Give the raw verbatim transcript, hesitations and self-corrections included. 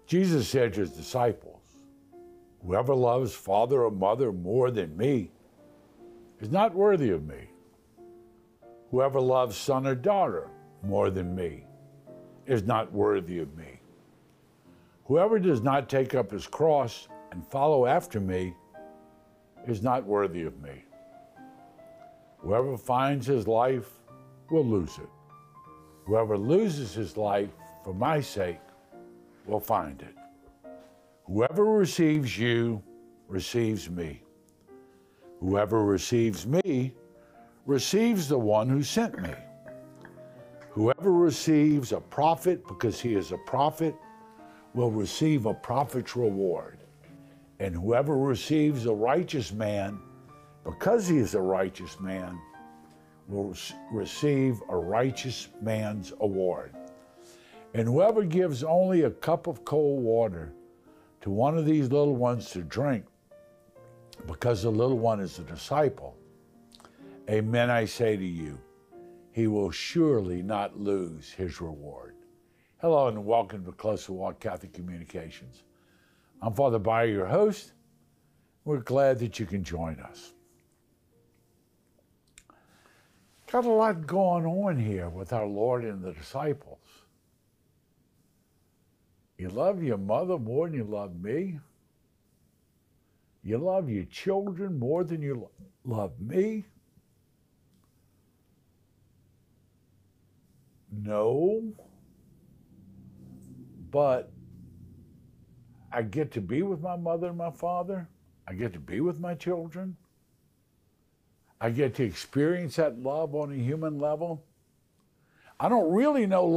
Jesus said to his disciples, whoever loves father or mother more than me is not worthy of me. Whoever loves son or daughter more than me is not worthy of me. Whoever does not take up his cross and follow after me is not worthy of me. Whoever finds his life will lose it. Whoever loses his life for my sake will find it. Whoever receives you receives me. Whoever receives me receives the one who sent me. Whoever receives a prophet because he is a prophet will receive a prophet's reward. And whoever receives a righteous man because he is a righteous man will receive a righteous man's award. And whoever gives only a cup of cold water to one of these little ones to drink, because the little one is a disciple, amen, I say to you, he will surely not lose his reward. Hello and welcome to Closer Walk Catholic Communications. I'm Father Bayer, your host. We're glad that you can join us. Got a lot going on here with our Lord and the disciples. You love your mother more than you love me. You love your children more than you love me. No, but I get to be with my mother and my father. I get to be with my children. I get to experience that love on a human level. I don't really know